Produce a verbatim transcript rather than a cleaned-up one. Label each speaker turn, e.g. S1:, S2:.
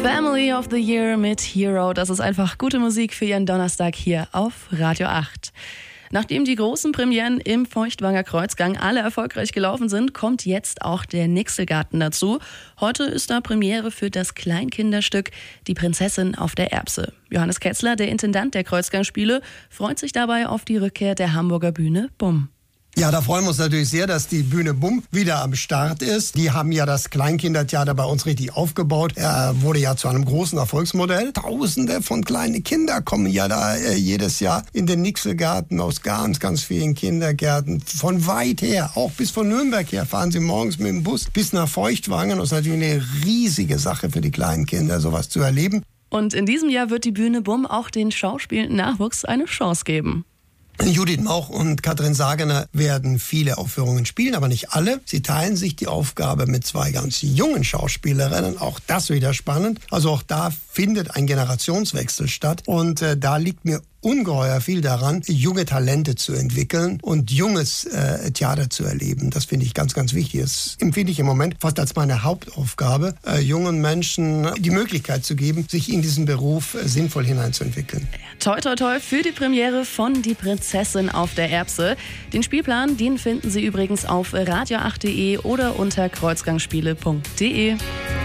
S1: Family of the Year mit Hero. Das ist einfach gute Musik für Ihren Donnerstag hier auf Radio acht. Nachdem die großen Premieren im Feuchtwanger Kreuzgang alle erfolgreich gelaufen sind, kommt jetzt auch der Nixelgarten dazu. Heute ist da Premiere für das Kleinkinderstück Die Prinzessin auf der Erbse. Johannes Ketzler, der Intendant der Kreuzgangspiele, freut sich dabei auf die Rückkehr der Hamburger Bühne Bumm.
S2: Ja, da freuen wir uns natürlich sehr, dass die Bühne Bumm wieder am Start ist. Die haben ja das Kleinkindertheater bei uns richtig aufgebaut. Er wurde ja zu einem großen Erfolgsmodell. Tausende von kleinen Kindern kommen ja da äh, jedes Jahr in den Nixelgarten aus ganz, ganz vielen Kindergärten. Von weit her, auch bis von Nürnberg her, fahren sie morgens mit dem Bus bis nach Feuchtwangen. Das ist natürlich eine riesige Sache für die kleinen Kinder, sowas zu erleben.
S1: Und in diesem Jahr wird die Bühne Bumm auch den schauspielenden Nachwuchs eine Chance geben.
S2: Judith Mauch und Katrin Sagener werden viele Aufführungen spielen, aber nicht alle. Sie teilen sich die Aufgabe mit zwei ganz jungen Schauspielerinnen. Auch das wieder spannend. Also auch da findet ein Generationswechsel statt. Und äh, da liegt mir ungeheuer viel daran, junge Talente zu entwickeln und junges äh, Theater zu erleben. Das finde ich ganz, ganz wichtig. Das empfinde ich im Moment fast als meine Hauptaufgabe, äh, jungen Menschen die Möglichkeit zu geben, sich in diesen Beruf äh, sinnvoll hineinzuentwickeln.
S1: Toi, toi, toi für die Premiere von Die Prinzessin auf der Erbse. Den Spielplan, den finden Sie übrigens auf radio acht punkt de oder unter kreuzgangspiele punkt de.